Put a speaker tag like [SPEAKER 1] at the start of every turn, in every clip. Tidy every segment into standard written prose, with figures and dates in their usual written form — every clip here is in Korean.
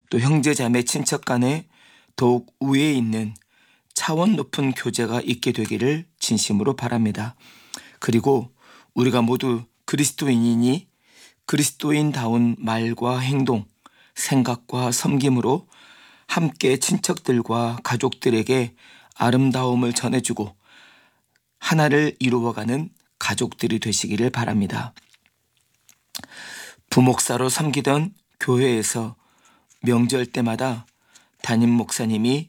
[SPEAKER 1] 또 형제자매 친척 간에 더욱 우위에 있는 차원 높은 교제가 있게 되기를 진심으로 바랍니다. 그리고 우리가 모두 그리스도인이니 그리스도인다운 말과 행동, 생각과 섬김으로 함께 친척들과 가족들에게 아름다움을 전해주고 하나를 이루어가는 가족들이 되시기를 바랍니다. 부목사로 섬기던 교회에서 명절 때마다 담임 목사님이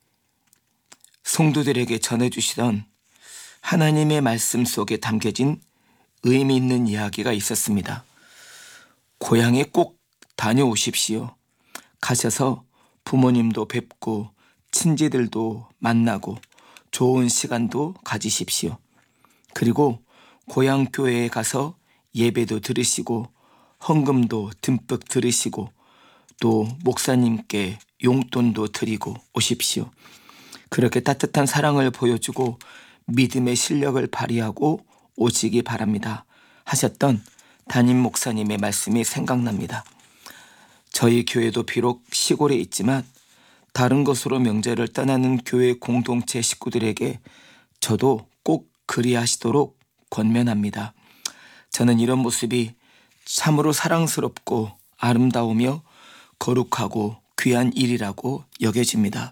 [SPEAKER 1] 성도들에게 전해주시던 하나님의 말씀 속에 담겨진 의미 있는 이야기가 있었습니다. 고향에 꼭 다녀오십시오. 가셔서 부모님도 뵙고 친지들도 만나고 좋은 시간도 가지십시오. 그리고 고향 교회에 가서 예배도 들으시고 헌금도 듬뿍 들으시고 또 목사님께 용돈도 드리고 오십시오. 그렇게 따뜻한 사랑을 보여주고 믿음의 실력을 발휘하고 오시기 바랍니다. 하셨던 담임 목사님의 말씀이 생각납니다. 저희 교회도 비록 시골에 있지만 다른 곳으로 명절을 떠나는 교회 공동체 식구들에게 저도 꼭 그리하시도록 권면합니다. 저는 이런 모습이 참으로 사랑스럽고 아름다우며 거룩하고 귀한 일이라고 여겨집니다.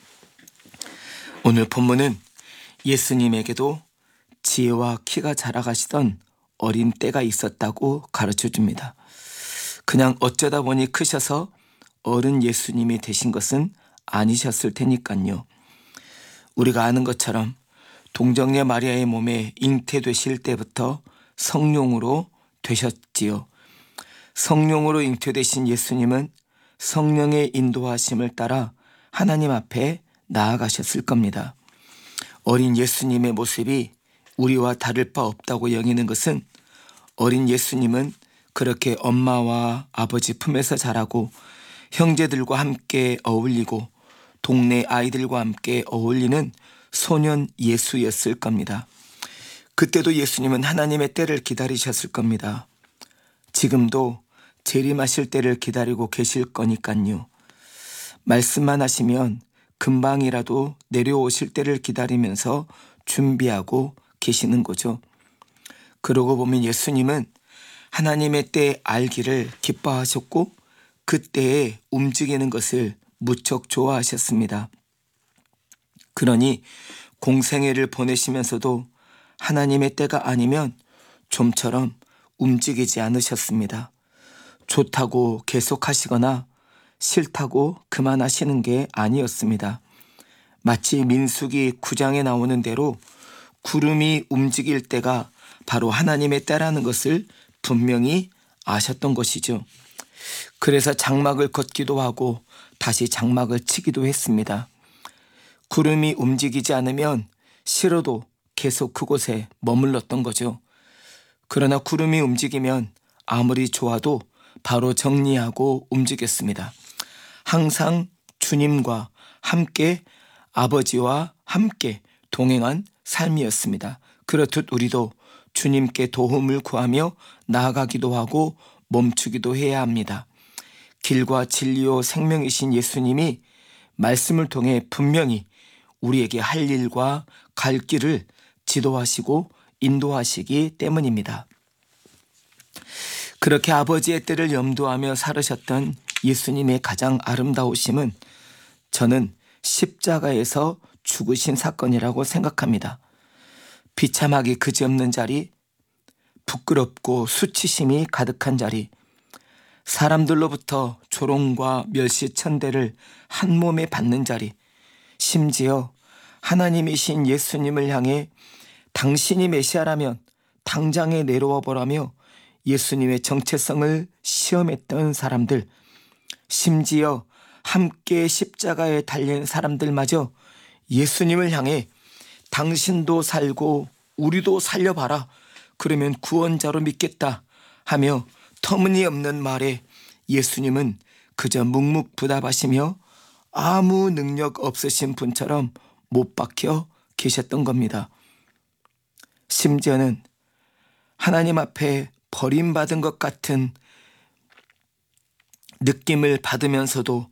[SPEAKER 1] 오늘 본문은 예수님에게도 지혜와 키가 자라가시던 어린 때가 있었다고 가르쳐줍니다. 그냥 어쩌다 보니 크셔서 어른 예수님이 되신 것은 아니셨을 테니까요. 우리가 아는 것처럼 동정녀 마리아의 몸에 잉태되실 때부터 성령으로 되셨지요. 성령으로 잉태되신 예수님은 성령의 인도하심을 따라 하나님 앞에 나아가셨을 겁니다. 어린 예수님의 모습이 우리와 다를 바 없다고 여기는 것은 어린 예수님은 그렇게 엄마와 아버지 품에서 자라고 형제들과 함께 어울리고 동네 아이들과 함께 어울리는 소년 예수였을 겁니다. 그때도 예수님은 하나님의 때를 기다리셨을 겁니다. 지금도 재림하실 때를 기다리고 계실 거니까요. 말씀만 하시면 금방이라도 내려오실 때를 기다리면서 준비하고 계시는 거죠. 그러고 보면 예수님은 하나님의 때 알기를 기뻐하셨고 그때에 움직이는 것을 무척 좋아하셨습니다. 그러니 공생애를 보내시면서도 하나님의 때가 아니면 좀처럼 움직이지 않으셨습니다. 좋다고 계속하시거나 싫다고 그만하시는 게 아니었습니다. 마치 민수기 9장에 나오는 대로 구름이 움직일 때가 바로 하나님의 때라는 것을 분명히 아셨던 것이죠. 그래서 장막을 걷기도 하고 다시 장막을 치기도 했습니다. 구름이 움직이지 않으면 싫어도 계속 그곳에 머물렀던 거죠. 그러나 구름이 움직이면 아무리 좋아도 바로 정리하고 움직였습니다. 항상 주님과 함께 아버지와 함께 동행한 삶이었습니다. 그렇듯 우리도 주님께 도움을 구하며 나아가기도 하고 멈추기도 해야 합니다. 길과 진리요 생명이신 예수님이 말씀을 통해 분명히 우리에게 할 일과 갈 길을 지도하시고 인도하시기 때문입니다. 그렇게 아버지의 때를 염두하며 살으셨던 예수님의 가장 아름다우심은 저는 십자가에서 죽으신 사건이라고 생각합니다. 비참하기 그지없는 자리, 부끄럽고 수치심이 가득한 자리, 사람들로부터 조롱과 멸시천대를 한 몸에 받는 자리, 심지어 하나님이신 예수님을 향해 당신이 메시아라면 당장에 내려와 보라며 예수님의 정체성을 시험했던 사람들, 심지어 함께 십자가에 달린 사람들마저 예수님을 향해 당신도 살고 우리도 살려봐라. 그러면 구원자로 믿겠다 하며 터무니없는 말에 예수님은 그저 묵묵부답하시며 아무 능력 없으신 분처럼 못 박혀 계셨던 겁니다. 심지어는 하나님 앞에 버림받은 것 같은 느낌을 받으면서도